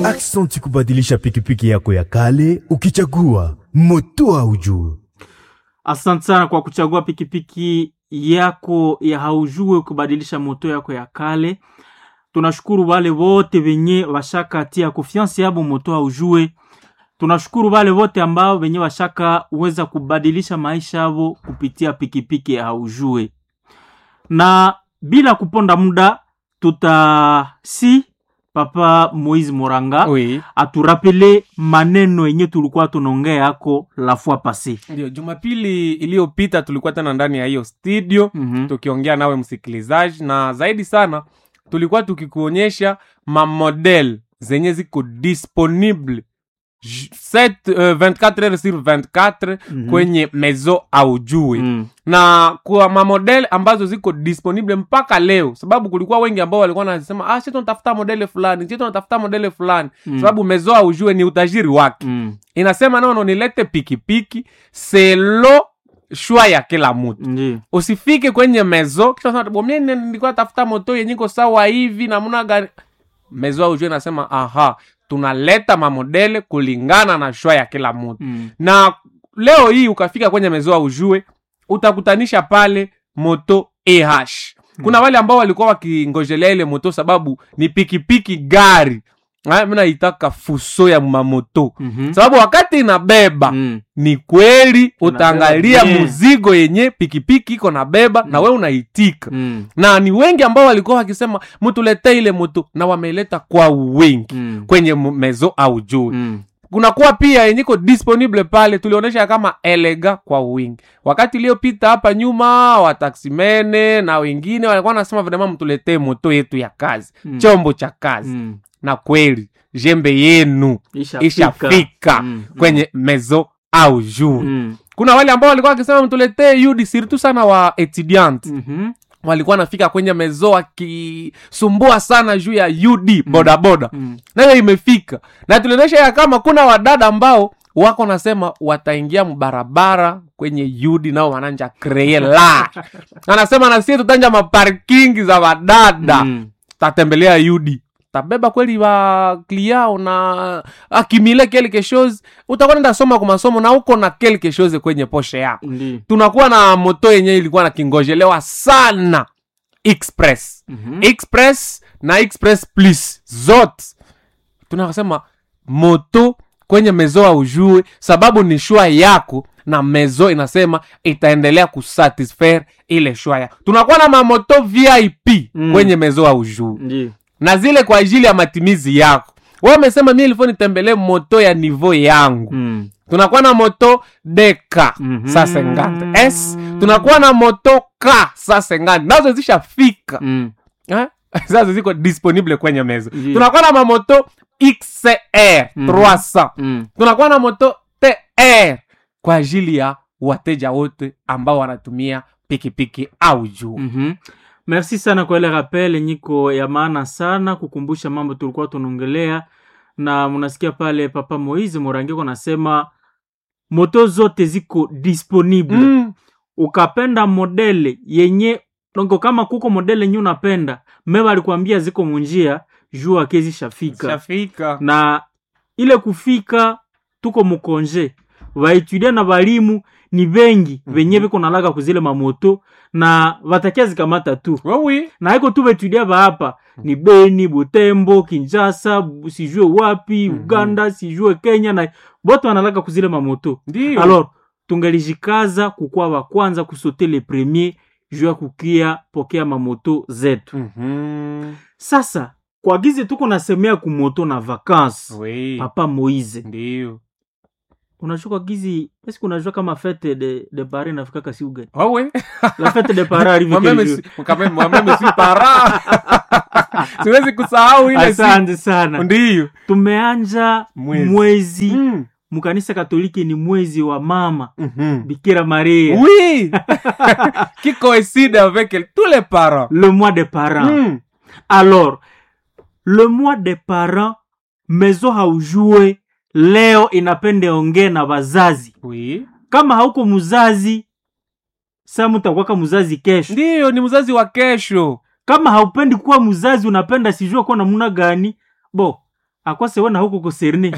Aksanti kubadilisha pikipiki yako ya kale ukichagua moto haujue. Asante sana kwa kuchagua pikipiki yako ya haujue kubadilisha moto yako ya kale. Tunashukuru wale wote wenye washaka tia confiance yabo moto haujue. Tunashukuru wale wote ambao wenye washaka uweza kubadilisha maisha yao kupitia pikipiki ya haujue. Na bila kuponda muda tutasi Papa Moise Moranga aturapele maneno yenye tulikuwa tunaongea yako la fois passée. Ndio, Jumapili iliyopita tulikuwa tena ndani ya hiyo studio tukiongea nawe msikilizaji, na zaidi sana tulikuwa tukikuonyesha model zenye ziko disponible 24 heures sur 24 kwenye mezo haujue. Na kwa model ambazo ziko disponible mpaka leo, sababu kulikuwa wengi ambao walikuwa wanasema sisi tunatafuta model fulani, sisi tunatafuta model fulani, sababu mezo haujue ni utajiri wake. Inasema no nilete pikipiki selo shwa ya kila mtu. Usifike kwenye mezo kisha unasema mimi nilikuwa tafuta moto yenye iko sawa hivi na muna gani. Mezo haujue nasema tunaleta mamodele kulingana na shwa ya kila mtu. Na leo hii ukafika kwenye mezo haujue utakutanisha pale moto EH. Kuna wale ambao walikuwa wakingojelea ile moto sababu ni pikipiki gari. Mimi naitaka fuso ya mamoto. Sababu wakati inabeba ni kweli utaangalia muzigo yenye pikipiki iko nabeba na wewe unaitika. Na ni wengi ambao walikuwa wakisema mtuletee ile moto na wameleta kwa wengi kwenye mezo haujue. Kuna kuwa pia yenye iko disponible pale tulionyesha kama Elega kwa wingi. Wakati iliyopita hapa nyuma wataksimene na wengine walikuwa wanasema vraiment mtuletee moto yetu ya kazi, chombo cha kazi. Na kweli jembe yenu ishafika kwenye mezo haujue. Kuna wale ambao walikuwa wakisema mtuletee UD surtout sana wa etudiant. Walikuwa nafika kwenye mezo wakisumbua sana juu ya UD boda boda. Nayo imefika. Na tulionyesha ya kama kuna wadada ambao wako nasema wataingia mbarabara kwenye UD nao wananja kreye la. Anasema na sisi tutanja maparkingi za wadada. Tatembelea UD. Tabeba kweli wa kliao na akimile quelque chose. Utakuwa nenda soma kwa masomo na uko na quelque chose kwenye poshe yako. Tunakuwa na moto yenye ilikuwa na kingojelewa sana, Express. Express na Express Plus zote tunasema moto kwenye mezo haujue sababu ni shwa yako, na mezo inasema itaendelea kusatisfaire ile shwa yako. Tunakuwa na mamoto VIP kwenye mezo haujue. Na zile kwa ajili ya matimizi yako. Wewe umesema mimi nilifoni tembelee moto ya niveau yangu. Tunakuwa na moto DK sasa nganda S, tunakuwa na moto K sasa nganda. Nazo zishafika. Sasa ziko disponible kwenye mezo. Tunakuwa na moto XR 300. Tunakuwa na moto TR kwa ajili ya wateja wote ambao wanatumia pikipiki haujue. Merci sana kwa ile rappel niko ya maana sana kukumbusha mambo tulikuwa tunaongelea. Na mnasikia pale Papa Moise Morangeko nasema moto zote ziko disponible. Ukapenda modele yenye donc kama kuko modele yenye unapenda, mewa alikwambia ziko munjia jua kezi shafika. Na ile kufika tuko mukonje. Waetudia na walimu ni vengi venye biko nalaga kuzile mamoto na watakia zikamata tu. Na hiko tu betudia ba hapa ni Beni, Butembo, Kinshasa, sijue wapi, Uganda, sijue Kenya, na bote wanalaga kuzile mamoto. Alors tungelijikaza kukua wa kwanza kusote le premier jua kukia pokea mamoto zetu. Sasa kwa gize tuko nasemea kumoto na vacances. Papa Moise. Ndio. Unajua gizi, est-ce qu'on a joué comme fête de Paris n'Afrique kasi ugani? La fête de Paris arrive moi-même suis parent. Siwezi kusahau ile siku. Asante sana. Ndio. Tumeanja mwezi mkanisa Katoliki ni mwezi wa mama Bikira Maria. Qui coïncide avec tous les parents. Le mois des parents. Alors, le mois des parents mezo haujue leo inapende ongea na wazazi. Kama hauko mzazi, sasa mtakuwa mzazi kesho. Ndio, ni mzazi wa kesho. Kama haupendi kuwa mzazi, unapenda sijua kwa namna gani, akwase wana huko kuserni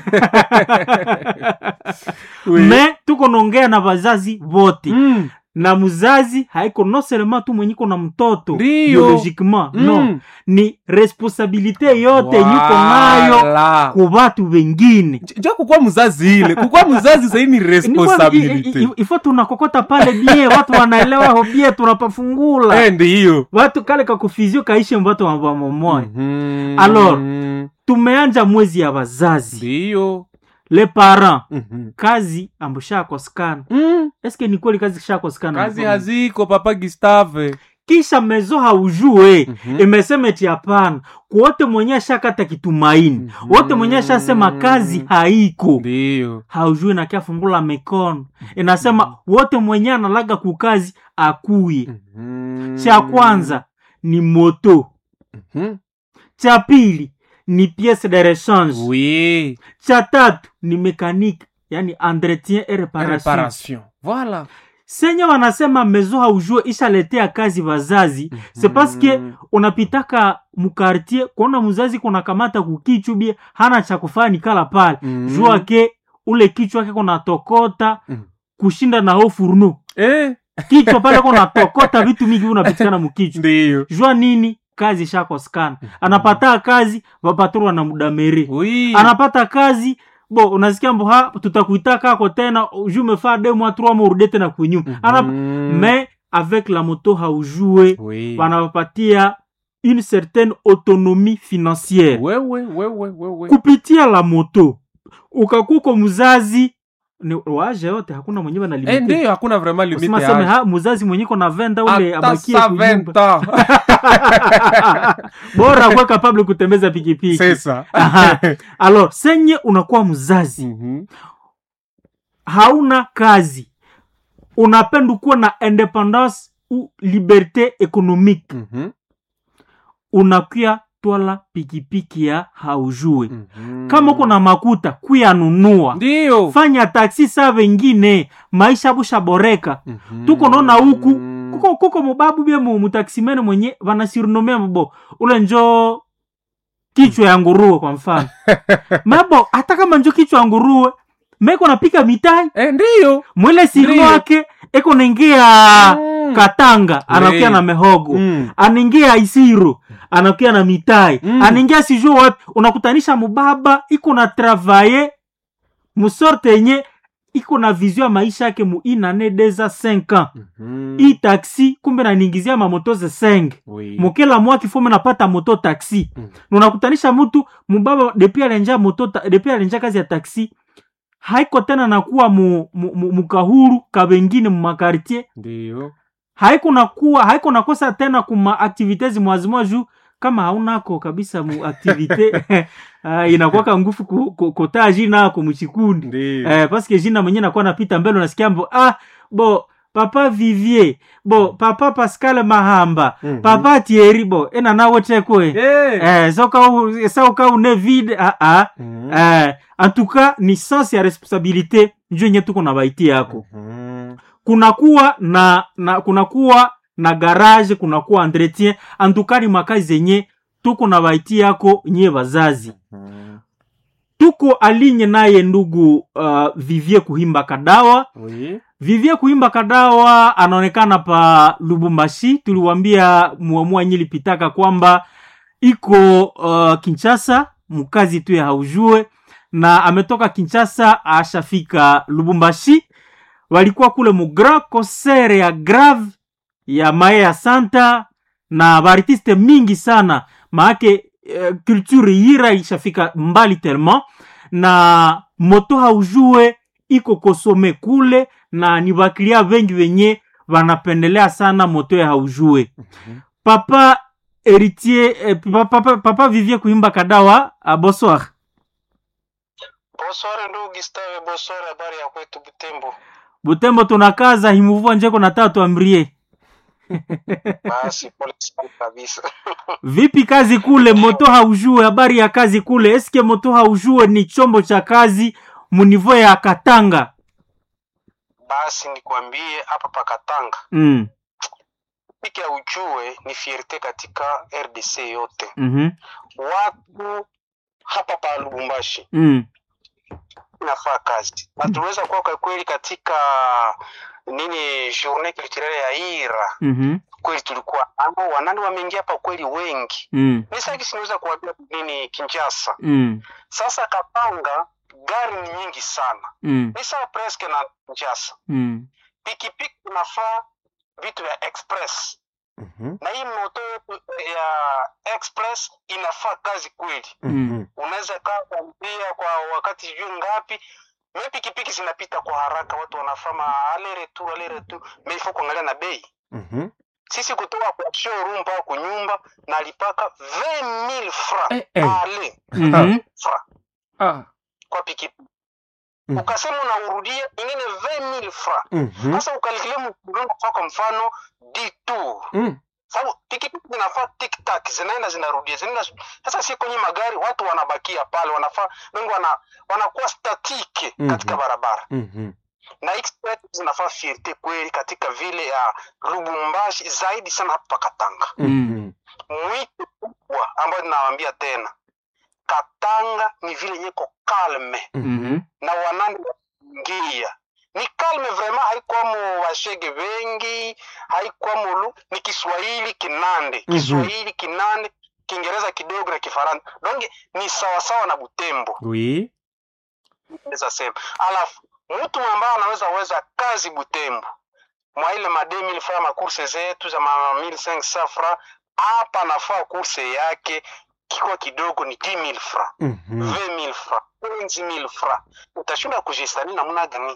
Oui. me tuko nongea na wazazi wote na mzazi haiko no seulement tu mwenyiko na mtoto Ndiyo. biologiquement no, ni responsabilite yote nyiko nayo ku watu wengine. Jo kukua mzazi ile, kukua mzazi sasa ni responsibility. Ifo tunakokota pale bie watu wanaelewa hobie tunapafungula. Ndiyo. Watu kale kakufizio kaishe watu wa momoya. Alors, tumeanja mwezi ya wazazi. Ndiyo. Les parents, kazi ambusha koskana. Eske ni kweli kazi kisha koskana? Kazi haziko papa Gustave. Kisha mezo haujue, imesema eti hapana. Wote mwenye shakata kitumaini. Wote mwenye shasema kazi haiko. Ndiyo. Haujue na kia fungula mikono. Inasema wote mwenye analaga kukazi akuye. Cha kwanza ni moto. Cha pili ni pièce de rechange. Oui. Cha tatu ni mécanique, yani entretien et réparation. Voilà. Senya wanasema mezo haujue ishaletea kazi wazazi. C'est parce que unapitaka mukartie kuona mzazi kuna kamata kukichu bie hana cha kufanya kala pale. Jua ke ule kichwa yake kuna tokota kushinda na ho furno. Kichwa pale kuna tokota vitu mingi unapitikana mukichwa. Ndiyo. Jua nini? Kazi shako scan. Anapata kazi wapaturu na mudameri. Oui. Anapata kazi bo unasikia mbo tutakuitaka kako tena jume fa 2 mois 3 mois urudete na kunyuma. Mais avec la moto haujue wanapatia une certaine autonomie financière. Ouais. Kupitia la moto ukakuko mzazi ni waje yote hakuna mwenyewe na limite. Ndio hakuna vraiment limite. Usimaseme mzazi mwenyewe kona venda ule abakie kunyumba. Bora kwa capable kutembeza pikipiki. Sasa. Alors, senye unakuwa mzazi. Hauna kazi. Unapenda kuwa na independance ou liberté économique. Unakuya twala pikipiki ya haujue. Kama uko na makuta kuya nunua. Ndio. Fanya taksi saa wengine maisha busha boreka. Tuko nona huku kuko mubabu bia mutaksimene mwenye wanasirinomea mbo ule njo kichwa ya nguruwe kwa mfano. Mabo hata kama njo kichwa ya nguruwe meko napika mitai. Ndio. Mwele sirino wake eko naingia Katanga anakuya na mehogo. Anaingia Isiro anakuya na mitai. Anaingia sijua wapi unakutanisha mubaba iko na travailler musorte yenye iko na vision ya maisha yake mu inane deza 5 ans. Hii taxi kumbe na niingizia mamoto ze 5. Mokela mwa kifome napata moto taxi. Unakutanisha mtu mubaba depuis alenja moto depuis alenja kazi ya taxi. Haiko tena nakuwa mukahuru kabengine mu makartier. Ndio. Haiko nakosa tena kuma activities mwazimwa juu kama haunako kabisa mu activite inakuwa ngufu kota jina ko mchikundi. Parce que jina mwenye nakuwa napita mbele unasikia mbo bo papa Vivier, bo papa Pascal Mahamba, papa Thierry bo ena nawo chekwe. Soka une vide en tout cas ni sens ya responsabilité njoo nye tuko na baiti yako. Kunakuwa na garage, kunakuwa entretien, en tout cas ni makazi zenye tuko na baiti yako nye wazazi. Tuko alinye naye ndugu Vivier Kuhimba Kadawa. Vivier Kuhimba Kadawa anaonekana pa Lubumbashi. Tuliwaambia muamua nyili pitaka kwamba iko Kinshasa, mkazi tu ya haujue, na ametoka Kinshasa ashafika Lubumbashi. Walikuwa kule mu grand concert ya grave ya Mae ya Santa na artiste mingi sana. Maake culture yira ishafika mbali tellement, na moto haujue iko kosome kule, na ni bakilia wengi wenye wanapendelea sana moto ya haujue. Papa héritier papa Vivier Kuhimba Kadawa, bonsoir. Bonsoir ndugu Gustave, bonsoir, habari ya kwetu Butembo. Butembo tunakaza himuvua njeko na tatu amrie. Basi pole sana kabisa. Vipi kazi kule, moto haujue, habari ya kazi kule? Eske moto haujue ni chombo cha kazi munivo ya Katanga? Basi nikwambie hapa pa Katanga. Piki ya ujue ni fierté katika RDC yote. Watu hapa pa Lubumbashi inafaa kazi. Na tuweza kuwa kwa kweli katika journée culturelle ya Ira. Kweli tulikuwa wanani wameingia hapa kweli wengi. Sasa kinaweza kuambia Kinshasa. Sasa Katanga gari ni nyingi sana. Ni sawa presque na Kinshasa. Pikipiki inafaa vitu ya express. Na hii moto ya express inafaa kazi kweli. Unaweza kuambia kwa wakati juu ngapi. Mimi pikipiki zinapita kwa haraka, watu wanafanya ale retour. Mimi ifo kuangalia na bei. Sisi kutoka kwa showroom mpaka kwa nyumba na alipaka 20,000 francs. Ale. Francs. Kwa pikipiki. Ukasema unarudia ingine 20,000 francs. Sasa ukalikile mkulongo kwa mfano detour. Sababu pikipiki zinafaa tik-tak, zinaenda zinarudia. Sasa si kwenye magari watu wanabakia pale, wanafaa wengi wanakuwa statike katika barabara. Na express zinafaa fierté kweli katika vile ya Lubumbashi zaidi sana hapa Katanga. Mwito kubwa ambayo ninawaambia tena. Katanga ni vile nyeko kalme. Na wanani ngia. Ni kalme vraiment, haikuwa washege wengi, haikuwa ni Kiswahili kinande. Kiswahili kinande, Kiingereza kidogo na Kifaransa. Donc ni sawa sawa na Butembo. Oui. Naweza sema. Alafu mtu ambaye anaweza kazi Butembo. Mwa ile mademi ilifanya makurse zetu za 1500 francs, hapa nafaa kurse yake kiko kidogo ni 10,000 francs. 20,000 francs, 15,000 francs. Utashinda kujistani namna gani?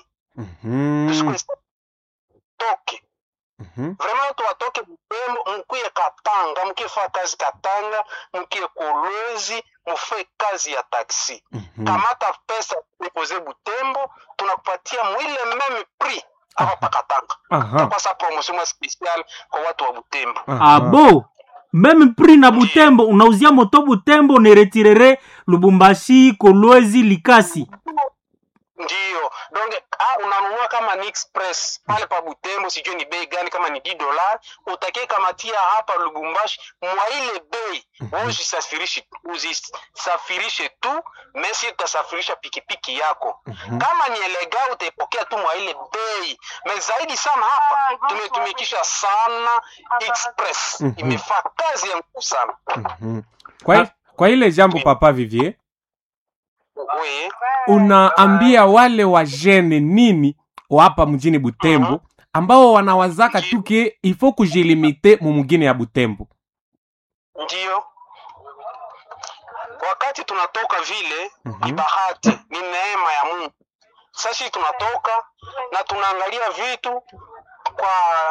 Toke. Vraiment tu watoke Butembo, mkuye Katanga, mkifanya kazi Katanga, mkie Kolwezi, mfanye kazi ya taxi. Kamata pesa deposer Butembo, tunakupatia mwile meme prix hapa Katanga. Kwa sababu promotion special kwa watu wa Butembo. Abo. Meme prix na Butembo, unauzia moto Butembo ne retirere Lubumbashi, Kolwezi, Likasi. Ndio. Donc unanunua kama ni express pale pa Butembo, sijui ni bei gani, kama ni $10, utakie kamatia hapa Lubumbashi mwa ile bei. Usisafirishe tu, mesi utasafirisha pikipiki yako. Kama ni elega utaipokea tu mwa ile bei. Na zaidi sana hapa tumetumikisha sana express. Imefaa kazi ya nguvu sana. Kwa ile jambo Papa Vivier, Oui. Unaambia wale wajene nini wa hapa mjini Butembo ambao wanawazaka tuke ifo kujilimite mu mwingine ya Butembo? Ndio. Wakati tunatoka vile ni bahati, ni neema ya Mungu. Sasa tunatoka na tunaangalia vitu kwa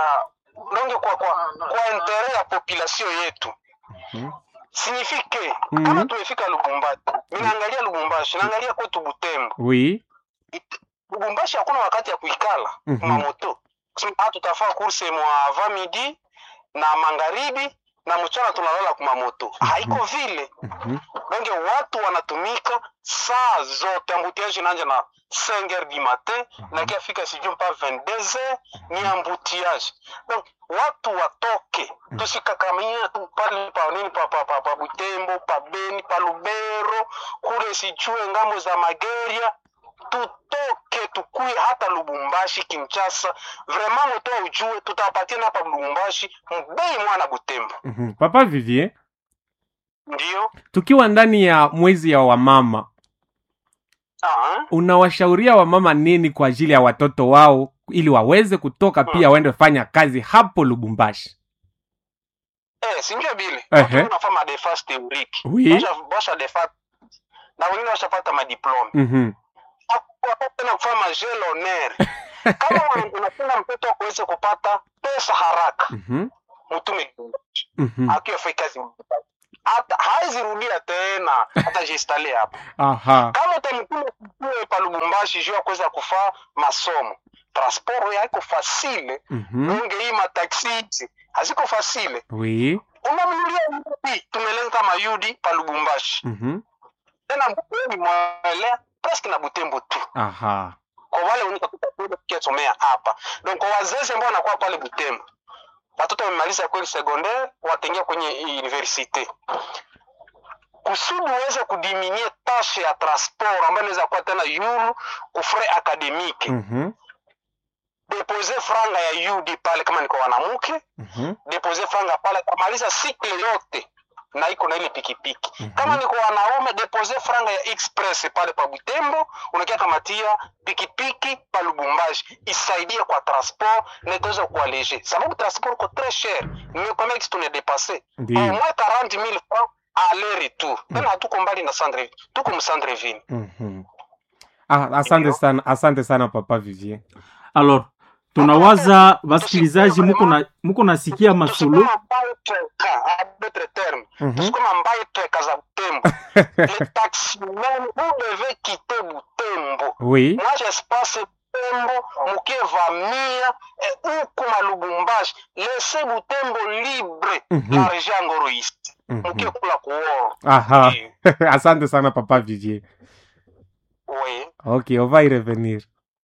intérêt ya population yetu. Signifike kama tumefika Lubumbashi, ninaangalia Lubumbashi, naangalia kwetu Butembo. Oui. Lubumbashi hakuna wakati ya kuikala mamoto. Kusema tutafaa kurse mwa vamidi na magharibi na mchana tunalala kwa mamoto. Haiko vile. Donc watu wanatumika saa zote, ambutiage inaanza na 5h du matin na kiafika sijui mpaka 22h ni ambutiage. Donc watu watoke, tusikakamia tu pale pa nini pa Butembo, pa Beni, pa Lubero, kule sijue ngambo za Mageria, tutoke tukuye hata Lubumbashi, Kinshasa. Vraiment moto ujue tutapatia hapa Lubumbashi mbei mwana Butembo. Papa Vivier, ndio tukiwa ndani ya mwezi ya wamama, unawashauria wamama nini kwa ajili ya watoto wao ili waweze kutoka pia waende fanya kazi hapo Lubumbashi? Sinjua bile. Tunafanya defense théorique. Oui. Basha defense. Na wengine washapata madiploma. Hakuna kufanya majel honneur. Kama unapenda mtoto aweze kupata pesa haraka. Mtume. Akiwa fanya kazi hata haizirudia tena, hata jistale hapa. Kama utamtuma pa Lubumbashi juu kuweza kufaa masomo, transport yako facile, unge hii mataxi haziko facile. Oui. Unamnulia tumelenga kama Yudi pa Lubumbashi. Tena mbuni mwelea presque na Butembo tu. Kwa wale unikakuta kusomea hapa. Donc kwa wazazi ambao wanakuwa pale Butembo, watoto wamemaliza kweli secondaire, wataingia kwenye university. kusudi uweze kudiminie tashe ya transport ambayo inaweza kuwa tena yulu kufre akademike. Depose franga ya UD pale kama niko wanamke. Depose franga pale kamaliza sikle yote na iko na ile pikipiki. Kama niko wanaume depose franga ya express pale pa Butembo, unakia kamatia pikipiki pa Lubumbashi. Isaidie kwa transport na itaweza kuwa léger. Sababu transport ko très cher. Mais comment est-ce qu'on est dépassé? Au moins 40,000 francs aller retour. Tena hatuko mbali na Centreville. Tuko msandreville. Asante sana Papa Vivier. Alors tunawaza wasikilizaji muko nasikia masulu d'autres termes. Parce que mambaye kaza Butembo. Les taximens vous devez quitter Butembo. Oui. Moi j'espace Butembo mukevamia huko Lubumbashi. Laissez Butembo libre la région ngoroiste. Mukekula kuoro. Aha. Asante sana Papa Vivier. Oui. OK, on va y revenir.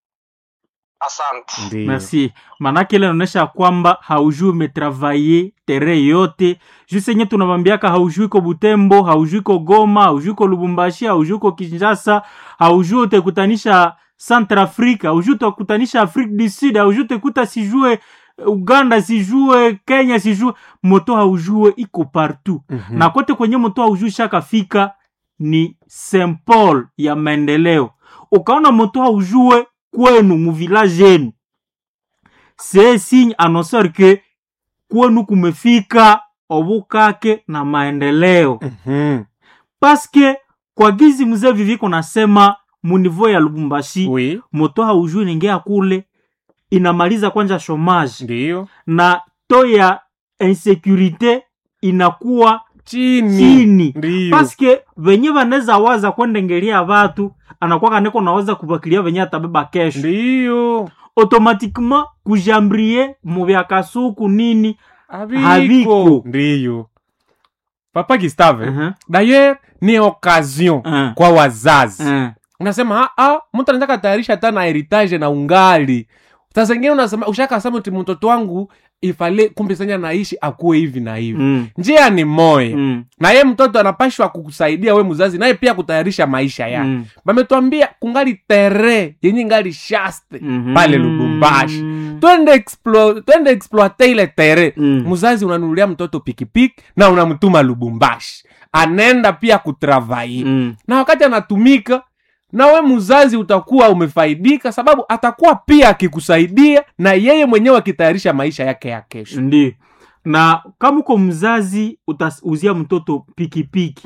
Asante. Merci. Manake ile inaonyesha kwamba haujui umetravailler tere yote. Juste nye tunavambiaka haujui ko Butembo, haujui ko Goma, haujui ko Lubumbashi, haujui ko Kinshasa, haujui utekutanisha Centrafrique, haujui utekutanisha Afrique du Sud, haujui utekuta sijue Uganda, sijue Kenya, sijue moto haujui iko partout. Na kote kwenye moto haujui shakafika ni symbole ya maendeleo. Ukaona moto haujui kwenu mu village yenu, c'est signe annonceur que kwenu kumefika obukake na maendeleo. Parce que kwa gizi mzee Viviko nasema mu niveau ya Lubumbashi, oui, moto haujui ningea kule inamaliza kwanza chômage. Ndio. Na to ya insécurité inakuwa chini. Parce que venye vaneza waza kwendengelia watu anakuwa kaneko nawaza kubakilia venye atabeba kesho. Ndio. Automatiquement kujambrie mubya kasuku nini habiko. Ndio. Papa Gustave, d'ailleurs ni occasion kwa wazazi. Unasema mtu anataka tayarisha hata na heritage na ungali. Sasa ngine unasema ushaka sema ati mtoto wangu ifale kumbe sanya naishi akuwe hivi na hivi. Njia ni moyo. Na yeye mtoto anapashwa kukusaidia we mzazi naye pia kutayarisha maisha yake. Bametuambia kungali tere yenye ngali shaste pale Lubumbashi. Twende exploiter ile tere. Mzazi unanunulia mtoto pikipiki na unamtuma Lubumbashi. Anenda pia kutravailler. Na wakati anatumika na we mzazi utakuwa umefaidika sababu atakuwa pia akikusaidia na yeye mwenyewe akitayarisha maisha yake ya kesho. Ndiyo. Na kama uko mzazi utauzia mtoto pikipiki.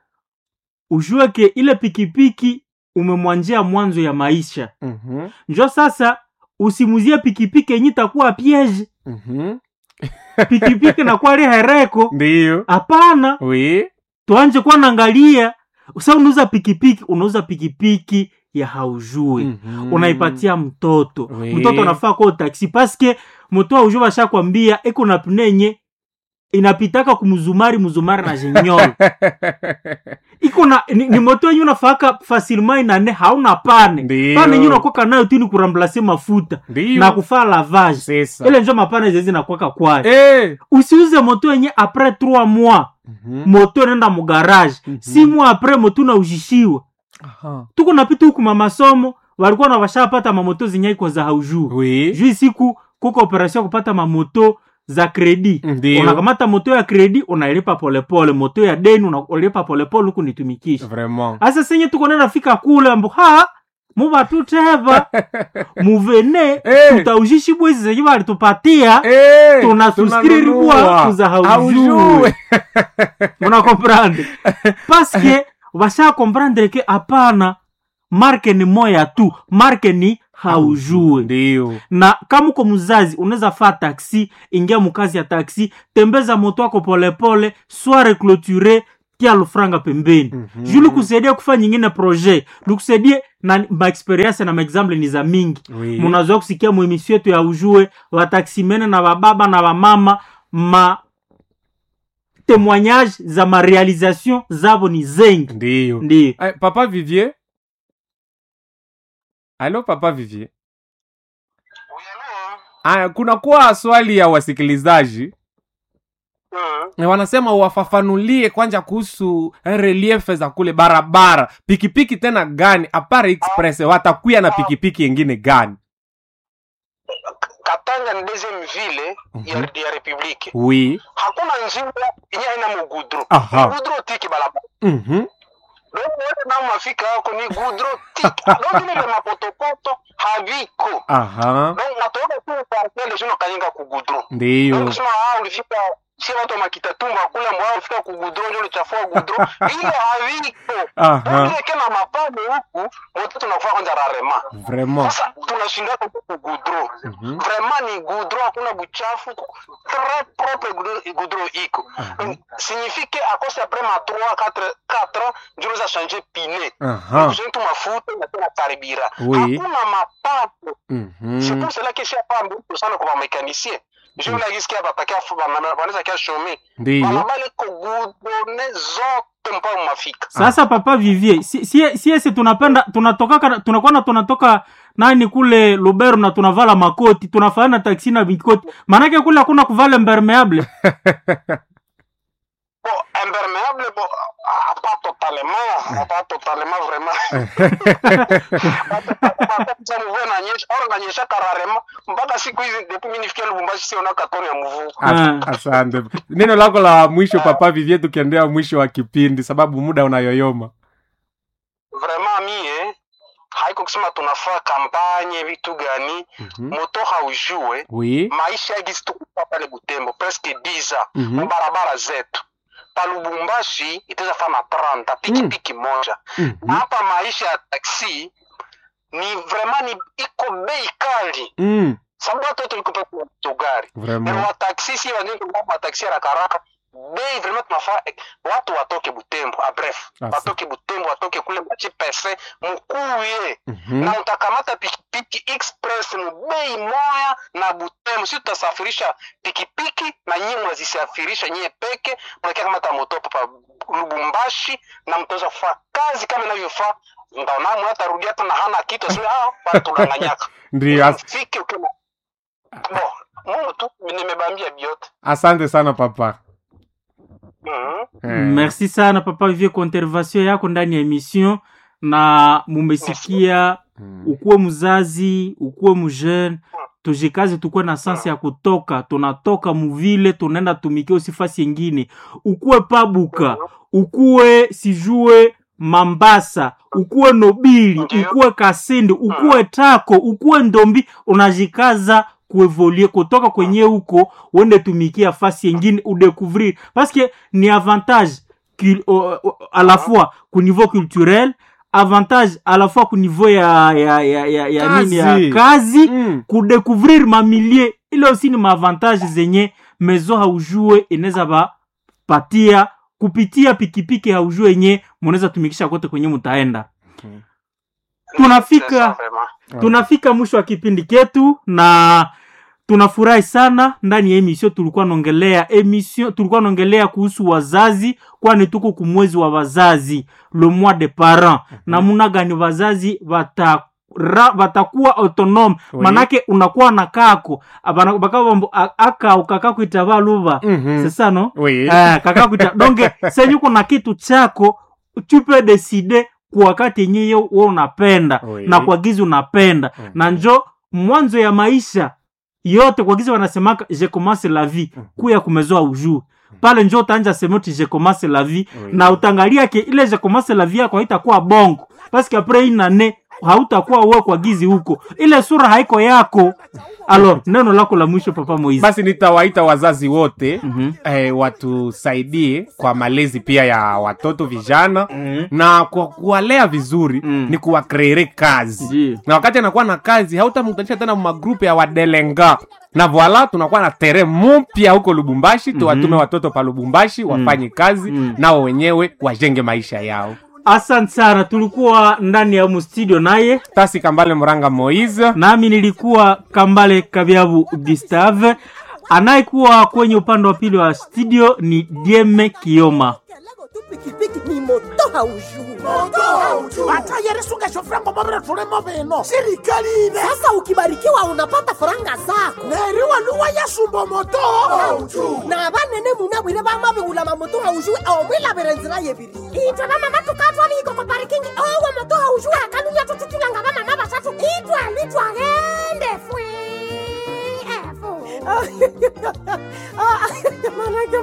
Ujue ke ile pikipiki umemwanjia mwanzo ya maisha. Njo sasa usimuzie pikipiki yenye itakuwa piège. Pikipiki na kwa hereko. Ndio. Hapana. Oui. Tuanje kwa naangalia usa unauza pikipiki ya haujui. Unaipatia mtoto. Mtoto anafaa kwa taxi paske mtoto haujui basha kwambia eko na pnenye inapitaka kumzumari na jenyol. Iko na ni moto yenye unafaka facilement inane hauna pane. Pane yenye unakoka nayo tu ni kuramplacer mafuta na kufaa lavage. Ile ndio mapane zezi na kwaka kwae. Usiuze moto yenye après 3 mois. Moto nenda mu garage. 6 mois après moto na ujishiwa. Tuko napita huku masomo walikuwa na washapata mamoto zinyai kwa za haujui. Oui. Juu siku kuko operation kupata mamoto za credit. Unakamata moto ya credit unalipa polepole, moto ya deni unalipa polepole huku nitumikisha. Vraiment. Asa senye tuko nenda fika kule ambo muba tuteva muvene tutaujishi bwezi zenye walitupatia tunasubscrire kwa kuza haujui. Muna comprendre? Parce que washa comprendre ke hapana marke ni moya tu, marke ni haujui. Ndio. Na kama uko mzazi unaweza faa taxi, ingia mkazi ya taxi, tembeza moto wako polepole, soirée clôturée, tia lufranga pembeni. Julu kusaidia kufanya nyingine projet, lukusaidie na ma experience na ma example ni za mingi. Munazoea kusikia mu emission yetu ya ujue wa taximene na bababa na bamama ma témoignage za ma réalisation zabo ni zengi. Ndio. Papa Vivier. Allô Papa Vivier. Kuna kuwa swali ya wasikilizaji. wanasema wafafanulie kwanza kuhusu relief za kule barabara, pikipiki tena gani apare express watakuya na pikipiki nyingine gani? Katanga ni deuxième ville ya Republique. Oui. Hakuna njia yenye haina mugudro. Mugudro tiki balabala. Donc wewe na mafika yako ni gudro tiki. Donc ile mapotopoto haviko. Donc natoka tu kwa ile jono kanyinga ku gudro. Ndio. Donc sema ulifika si watu makitatumba kule mbao ulifika ku gudro ndio ulichafua gudro. Ile haviko. Donc kama mapambo huku wote tunafaa kwanza rarema. Vraiment. Sasa tunashinda ku gudro. Vraiment ni gudro hakuna buchafu. Très propre gudro iko. Signifie à cause après ma 4 ans je nous a changé pine. J'ai tout mafuta na tena karibira. Hakuna mapato. C'est pour cela que c'est pas bon sana kwa mécanicien. Je voulais dire qu'il y a pas qu'à wanaweza kia chômer. Wanabali kugudone zote mpaka mafika. Sasa papa Vivier, si tunatoka nani kule Lubero na tunavala makoti, tunafanya taxi na bikoti. Manake kule hakuna kuvala impermeable. Impermeable pas totalement vraiment. Mvua inanyesha kararema mpaka siku hizi depuis minifikia Lubumbashi siona katoni ya mvua. Asante. Neno lako la mwisho papa Vivier, tukiendea mwisho wa kipindi sababu muda unayoyoma. Vraiment mie haiko kusema tunafaa kampanye vitu gani, moto haujue. Maisha yagisi tukupa pale Butembo presque 10 ans barabara zetu. Lubumbashi itaweza fana 30 pikipiki moja. Hapa maisha ya taksi ni vraiment ni iko bei kali. Sababu watu tulikupa kwa gari. Na wa taksi si wanyo kwa taksi ya karaka. Bei vraiment tunafaa watu watoke Butembo, bref. Watoke Butembo, watoke kule machi pese mkuye. Na utakamata pikipiki express bei moya na Butembo. Si tutasafirisha pikipiki na nyinyi mnazisafirisha nyinyi peke, mnakia kama moto pa Lubumbashi na mtaweza kufanya kazi kama inavyofaa. Ndaona hata rudia hata na hana kitu sio watu tunanyaka. Ndio. Fiki ukima. Mungu tu nimebambia biote. Asante sana papa. Merci sana papa Vivier kwa intervention yako ndani ya emission, na mumesikia ukuwe mzazi, ukuwe mjeune, tujikaze tukue na sense ya kutoka, tunatoka muvile tunaenda tumikia usifasi nyingine. Ukuwe Pabuka, ukuwe sijue Mambasa, ukuwe Nobili, ukuwe Kasindi, ukuwe Tako, ukuwe Ndombi, unajikaza kuevoluer kutoka kwenye huko uende tumikia fasi nyingine ou découvrir, parce que ni avantage à la fois au niveau culturel, avantage à la fois au niveau ya nini ya kazi, ku découvrir ma milieu ile aussi ni avantage zenye mezo haujue inaweza ba patia kupitia pikipiki haujue yenye mnaweza tumikisha kote kwenye mtaenda. Tunafika mwisho wa kipindi ketu na tunafurahi sana. Ndani ya emission tulikuwa naongelea kuhusu wazazi, kwani tuko kumwezi wa wazazi, le mois des parents. Namuna gani wazazi watakuwa autonome. Manake unakuwa na kako ukaka kuitava luva. C'est ça non? Kaka kuita. Donc senyu kuna kitu chako tu peux décider kwa wakati yenyewe wewe unapenda na kwa gizi unapenda. Na njo mwanzo ya maisha yote kwa gizi wanasemaka je commence la vie kuya kumezoa ujuu. Pale njo utaanza semoti je commence la vie na utangalia ke ile je commence la vie yako haitakuwa bongo, parce que après une année hautakuwa wewe kwa gizi huko, ile sura haiko yako. Alors neno lako la mwisho papa Moize. Basi nitawaita wazazi wote watusaidie kwa malezi pia ya watoto vijana na kwa kuwalea vizuri ni kuwakreere kazi. Na wakati anakuwa na kazi hautamkutanisha tena magrupu ya wadelenga. Na voila tunakuwa na tere mpya huko Lubumbashi, tuwatume watoto pa Lubumbashi wafanye kazi nao wenyewe wajenge maisha yao. Asante sana, tulikuwa ndani ya studio naye Tasi Kambale Muranga Moize, nami nilikuwa Kambale Kabiabu Gustave, anayekuwa kwenye upande wa pili wa studio ni Dieme Kioma. Pikipiki ni moto haujui. hata yerisunga shofrango mabra tulemo beno serikali ine. Sasa ukibarikiwa unapata faranga zako neriwa luwa ya sumbo moto na banene munabwire bamabigula mamoto haujue omwila berenzira yebiri itwa mama matukatwa biko ko parking owo moto haujue akanunya tututulanga bama mama basatu itwa gende fwe manake